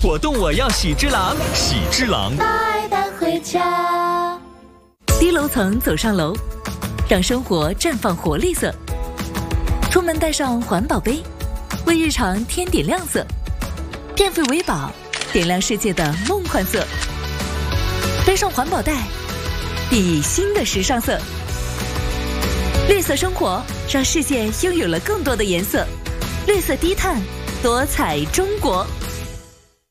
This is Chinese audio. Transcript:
我动我要喜之郎，喜之郎带回家。 低楼层走上楼，让生活绽放活力色。出门带上环保杯，为日常添点亮色。电费为宝，点亮世界的梦幻色。背上环保袋，熠熠新的时尚色。绿色生活，让世界拥有了更多的颜色。绿色低碳，多彩中国。